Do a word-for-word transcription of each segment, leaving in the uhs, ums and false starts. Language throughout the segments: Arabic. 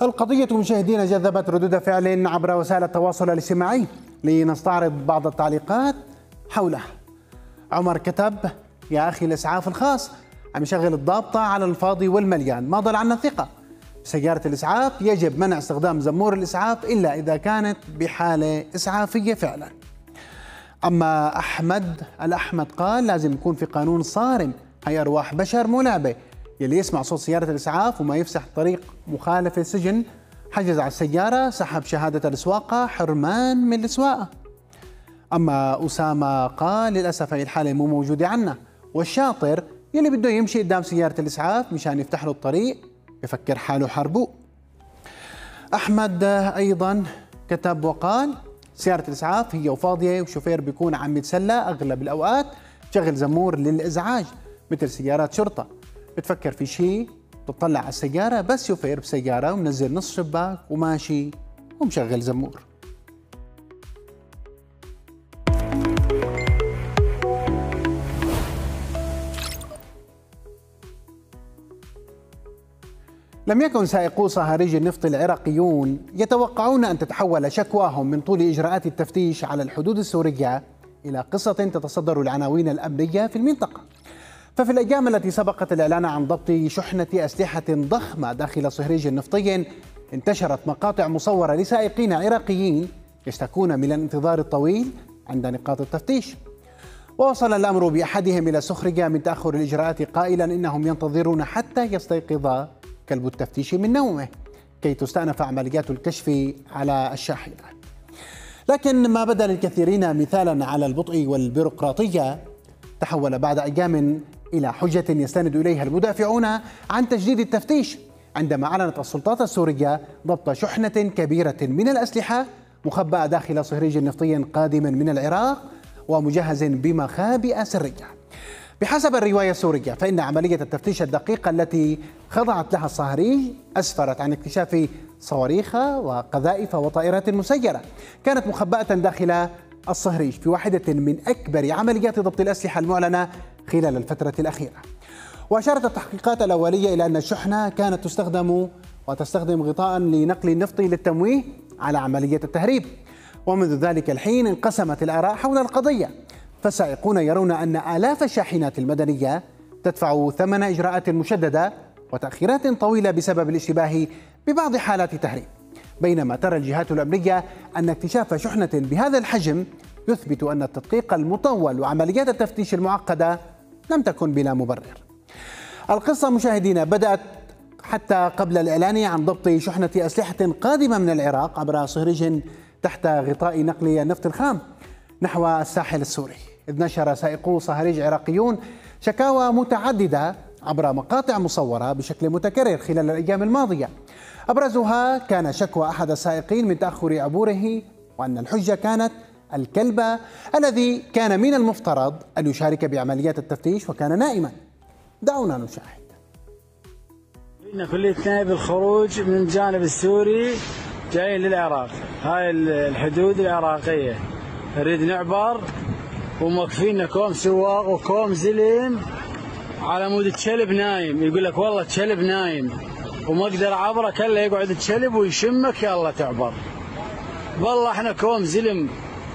القضية مشاهدينا جذبت ردود فعل عبر وسائل التواصل الاجتماعي، لنستعرض بعض التعليقات حولها. عمر كتب: يا أخي الإسعاف الخاص عم يشغل الضابطة على الفاضي والمليان، ما ضل عنا ثقة. سيارة الإسعاف يجب منع استخدام زمور الإسعاف إلا إذا كانت بحالة إسعافية فعلا. أما أحمد الأحمد قال: لازم يكون في قانون صارم، هي أرواح بشر مو لعبة، يلي يسمع صوت سيارة الإسعاف وما يفسح طريق مخالفة سجن، حجز على السيارة، سحب شهادة السواقة، حرمان من السواقة. أما أسامة قال: للأسف هي الحالة مو موجودة عنا، والشاطر يلي بده يمشي قدام سيارة الإسعاف مشان يفتح له الطريق بفكر حاله حربوه. أحمد أيضا كتب وقال: سيارة الإسعاف هي وفاضية وشوفير بيكون عم يتسلى أغلب الأوقات، شغل زمور للإزعاج مثل سيارات شرطة، بتفكر في شيء بتطلع على السيارة بس شوفير بسيارة ومنزل نص شباك وماشي ومشغل زمور. لم يكن سائقو صهاريج النفط العراقيون يتوقعون أن تتحول شكواهم من طول إجراءات التفتيش على الحدود السورية إلى قصة تتصدر العناوين الأمنية في المنطقة. ففي الأيام التي سبقت الإعلان عن ضبط شحنة أسلحة ضخمة داخل صهريج نفطي، انتشرت مقاطع مصورة لسائقين عراقيين يشتكون من الانتظار الطويل عند نقاط التفتيش. ووصل الأمر بأحدهم إلى سخرية من تأخر الإجراءات، قائلا إنهم ينتظرون حتى يستيقظ كلب التفتيش من نومه كي تستأنف عمليات الكشف على الشاحنات. لكن ما بدا للكثيرين مثالا على البطء والبيروقراطية تحول بعد أيام إلى حجة يستند إليها المدافعون عن تجديد التفتيش، عندما أعلنت السلطات السورية ضبط شحنة كبيرة من الأسلحة مخبأة داخل صهريج نفطي قادم من العراق ومجهز بمخابئ سرية. بحسب الرواية السورية، فإن عملية التفتيش الدقيقة التي خضعت لها الصهريج أسفرت عن اكتشاف صواريخ وقذائف وطائرات مسيرة كانت مخبأة داخل الصهريج في واحدة من أكبر عمليات ضبط الأسلحة المعلنة خلال الفترة الأخيرة. وأشارت التحقيقات الأولية إلى أن الشحنة كانت تستخدم وتستخدم غطاء لنقل النفط للتمويه على عملية التهريب. ومنذ ذلك الحين انقسمت الآراء حول القضية، فالسائقون يرون أن آلاف الشاحنات المدنية تدفع ثمن إجراءات مشددة وتأخيرات طويلة بسبب الاشتباه ببعض حالات التهريب، بينما ترى الجهات الأمنية أن اكتشاف شحنة بهذا الحجم يثبت أن التدقيق المطول وعمليات التفتيش المعقدة لم تكن بلا مبرر. القصة مشاهدينا بدأت حتى قبل الإعلان عن ضبط شحنة أسلحة قادمة من العراق عبر صهريج تحت غطاء نقل النفط الخام نحو الساحل السوري، إذ نشر سائقو صهريج عراقيون شكاوى متعددة عبر مقاطع مصورة بشكل متكرر خلال الأيام الماضية. أبرزها كان شكوى أحد السائقين من تأخر عبوره، وأن الحجة كانت الكلب الذي كان من المفترض أن يشارك بعمليات التفتيش وكان نائما. دعونا نشاهد. إن كليتنا بالخروج من الجانب السوري جايين للعراق، هاي الحدود العراقية، نريد نعبر وموقفين كوم سواق وكوم زلم على مود الشلب نايم، يقول لك والله الشلب نايم وما اقدر اعبره، كله يقعد الشلب ويشمك يلا تعبر. والله احنا كوم زلم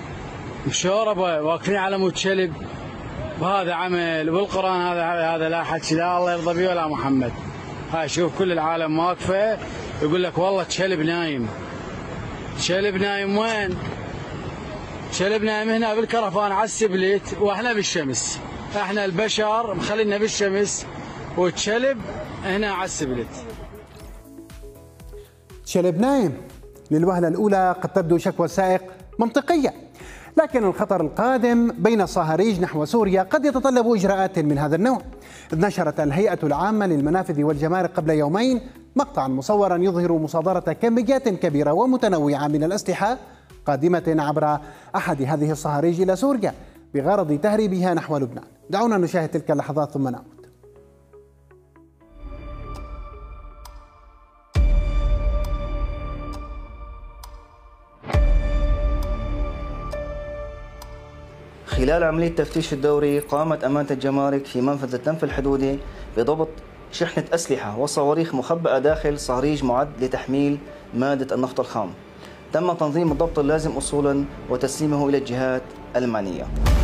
شوربه واقفين على مود شلب، وهذا عمل والقران هذا هذا لا حد لا الله يرضى به ولا محمد. هاي شوف كل العالم واقفه يقول لك والله الشلب نايم. شلب نايم وين؟ شلب نايم هنا بالكرفان على السبليت واحنا بالشمس، احنا البشر مخلينا بالشمس والشلب هنا على السبليت. شلب نايم للوهلة الأولى قد تبدو شكوى السائق منطقية، لكن الخطر القادم بين صهريج نحو سوريا قد يتطلب إجراءات من هذا النوع. إذ نشرت الهيئة العامة للمنافذ والجمارك قبل يومين مقطعا مصورا يظهر مصادرة كميات كبيرة ومتنوعة من الأسلحة قادمة عبر أحد هذه الصهاريج إلى سوريا بغرض تهريبها نحو لبنان. دعونا نشاهد تلك اللحظات ثم نعود. خلال عملية تفتيش الدوري قامت أمانة الجمارك في منفذ التنف الحدودي بضبط شحنة أسلحة وصواريخ مخبأة داخل صهريج معد لتحميل مادة النفط الخام. تم تنظيم الضبط اللازم أصولا وتسليمه إلى الجهات المعنية.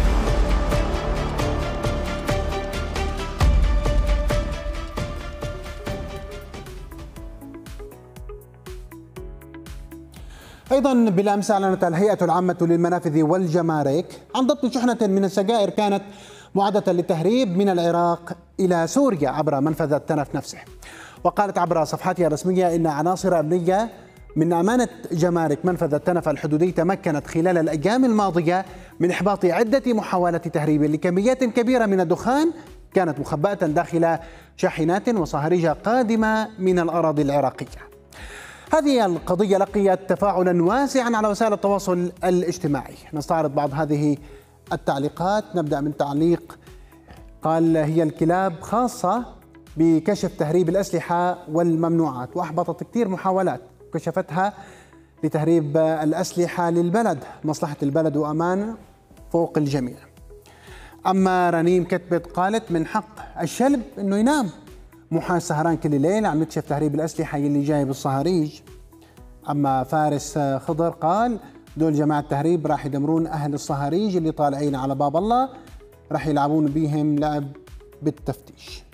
أيضا بالأمس أعلنت الهيئة العامة للمنافذ والجمارك عن ضبط شحنة من السجائر كانت معدة للتهريب من العراق إلى سوريا عبر منفذ التنف نفسه. وقالت عبر صفحتها الرسمية إن عناصر أمنية من أمانة جمارك منفذ التنف الحدودي تمكنت خلال الأيام الماضية من إحباط عدة محاولات تهريب لكميات كبيرة من الدخان كانت مخبأة داخل شاحنات وصهاريج قادمة من الأراضي العراقية. هذه القضية لقيت تفاعلا واسعا على وسائل التواصل الاجتماعي. نستعرض بعض هذه التعليقات. نبدأ من تعليق قال: هي الكلاب خاصة بكشف تهريب الأسلحة والممنوعات، وأحبطت كثير محاولات كشفتها لتهريب الأسلحة للبلد، مصلحة البلد وأمان فوق الجميع. أما رنيم كتبت قالت: من حق الشلب أنه ينام، مو حاس سهران كل الليل عم يكشف تهريب الأسلحة اللي جاي بالصهاريج. أما فارس خضر قال: دول جماعة تهريب راح يدمرون أهل الصهاريج اللي طالعين على باب الله، راح يلعبون بيهم لعب بالتفتيش.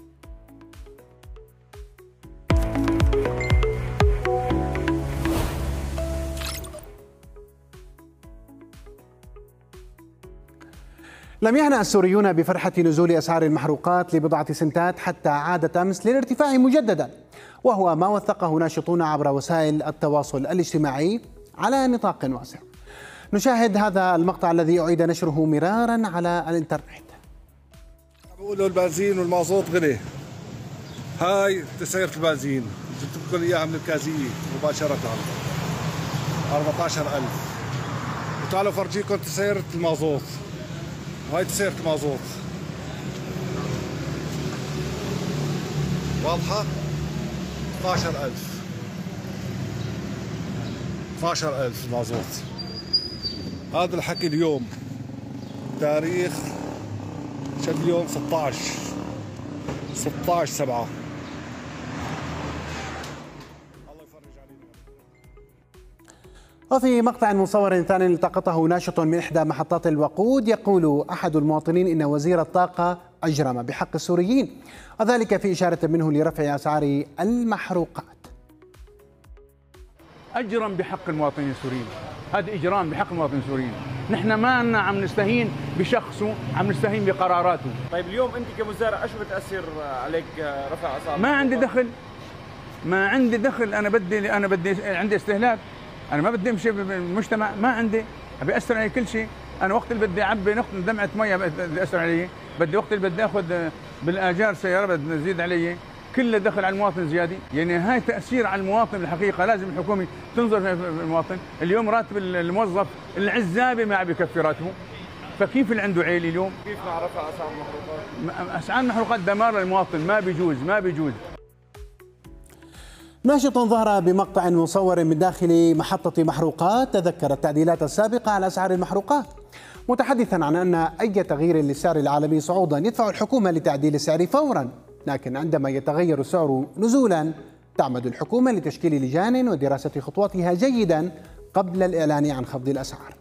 لم يهنأ السوريون بفرحة نزول أسعار المحروقات لبضعة سنتات حتى عادت أمس للارتفاع مجددا، وهو ما وثقه ناشطون عبر وسائل التواصل الاجتماعي على نطاق واسع. نشاهد هذا المقطع الذي أعيد نشره مرارا على الانترنت. بقولوا البنزين والمازوت غلي، هاي تسعيرة البنزين جبت لكم اياها من الكازية مباشرة أربعة عشر ألف، وتعالوا فرجيكم تسعيرة المازوت. هاي تسعيرة المازوت واضحة، اثني عشر ألف اثني عشر ألف المازوت. هذا الحكي اليوم تاريخ شد اليوم ستة عشر ستة عشر سبعة. الله يفرج علينا. وفي مقطع مصور ثاني التقطه ناشط من إحدى محطات الوقود يقول أحد المواطنين إن وزير الطاقة أجرم بحق السوريين، وذلك في إشارة منه لرفع أسعار المحروقات. أجرم بحق المواطنين السوريين، هذا إجرام بحق المواطنين السوريين. نحن ما عم نستهين بشخصه، عم نستهين بقراراته. طيب اليوم أنت كمزارع شو بتأثر عليك رفع أسعار؟ ما عندي دخل، ما عندي دخل. أنا بدي أنا بدي عندي استهلاك، أنا ما بدي أمشي بالمجتمع، ما عندي، بيأثر علي كل شيء. أنا وقت اللي بدي أعبي نقطة دمعة مية بيأثر علي، بدي وقت اللي بدي آخذ بالآجار سيارة بدي تزيد علي، كله دخل على المواطن زيادة. يعني هاي تأثير على المواطن الحقيقة، لازم الحكومة تنظر في المواطن. اليوم راتب الموظف العزابي ما عم بكفي راتبه، فكيف اللي عنده عيلة اليوم؟ كيف مع رفع أسعار المحروقات؟ أسعار المحروقات دمار للمواطن، ما بيجوز ما بيجوز. ناشط ظهر بمقطع مصور من داخل محطة محروقات تذكر التعديلات السابقة على أسعار المحروقات، متحدثا عن أن أي تغيير للسعر العالمي صعودا يدفع الحكومة لتعديل السعر فورا، لكن عندما يتغير السعر نزولا تعمد الحكومة لتشكيل لجان ودراسة خطواتها جيدا قبل الإعلان عن خفض الأسعار.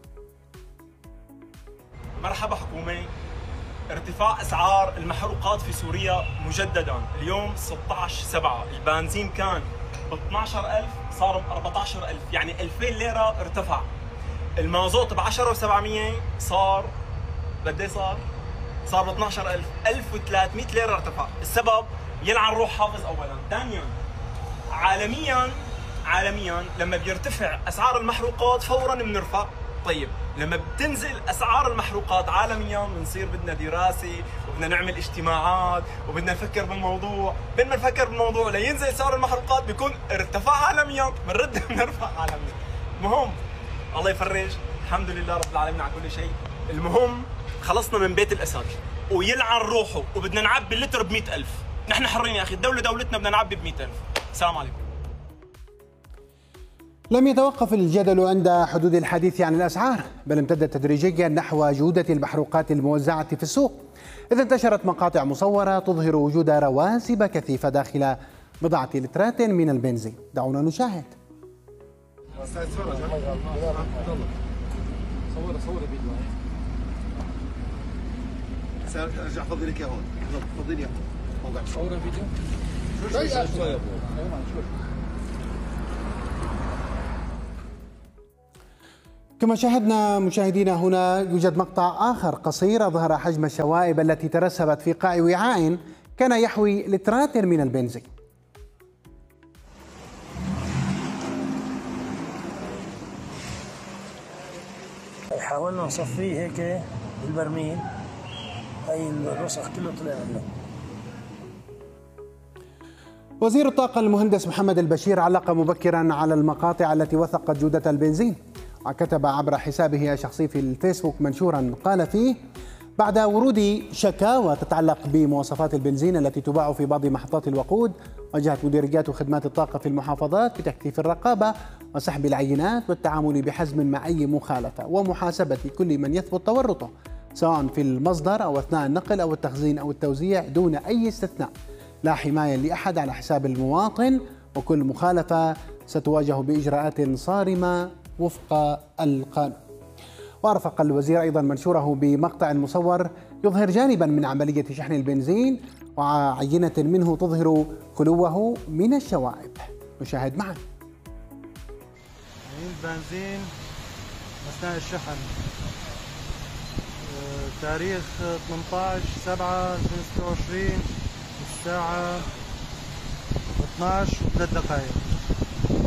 مرحبا حكومة. ارتفاع أسعار المحروقات في سوريا مجددا اليوم ستة عشر سبعة. البنزين كان ب اثني عشر ألف صار ب أربعة عشر ألف، يعني ألفين ليرة ارتفع. المازوت ب عشرة وسبعمية صار قد ايه صار؟ صار ب اثني عشر ألف، ألف وثلاثمية ليرة ارتفع. السبب يلعن روح حافظ اولا. ثانيا عالميا عالميا لما بيرتفع اسعار المحروقات فورا بنرفع. طيب لما بتنزل اسعار المحروقات عالميا بنصير بدنا دراسه وبدنا نعمل اجتماعات وبدنا نفكر بالموضوع. بين ما نفكر بالموضوع لينزل سعر المحروقات بيكون ارتفع عالميا، بنرد بنرفع عالميا. المهم الله يفرج، الحمد لله رب العالمين على كل شيء. المهم خلصنا من بيت الاسد ويلعن روحه وبدنا نعبي اللتر ب مئة ألف. نحن حرين يا اخي، الدوله دولتنا، بدنا نعبي ب مئة ألف. السلام عليكم. لم يتوقف الجدل عند حدود الحديث عن الأسعار، بل امتد تدريجيا نحو جودة المحروقات الموزعة في السوق، إذ انتشرت مقاطع مصورة تظهر وجود رواسب كثيفة داخل بضعة لترات من البنزين. دعونا نشاهد. ارجع فضي لك يا هون، فضي لي موقع صور فيديو. كما شاهدنا مشاهدينا، هنا يوجد مقطع آخر قصير أظهر حجم الشوائب التي ترسبت في قاع وعاء كان يحوي لترات من البنزين. حاولنا نصفيه هيك بالبرميل، هاي الوسخ كله طلع منه. وزير الطاقة المهندس محمد البشير علق مبكرا على المقاطع التي وثقت جودة البنزين، وكتب عبر حسابه الشخصي في الفيسبوك منشورا قال فيه: بعد ورود شكاوى تتعلق بمواصفات البنزين التي تباع في بعض محطات الوقود، واجهت مديريات خدمات الطاقة في المحافظات بتكثيف الرقابة وسحب العينات والتعامل بحزم مع أي مخالفة ومحاسبة كل من يثبت تورطه، سواء في المصدر أو أثناء النقل أو التخزين أو التوزيع دون أي استثناء، لا حماية لأحد على حساب المواطن، وكل مخالفة ستواجه بإجراءات صارمة وفق القانون. وأرفق الوزير أيضا منشوره بمقطع مصور يظهر جانبا من عملية شحن البنزين وعينة منه تظهر خلوه من الشوائب. نشاهد معا. البنزين أثناء الشحن تاريخ ثمانية عشر سبعة ألفين وستة وعشرين الساعة اثنعش وثلاث دقائق.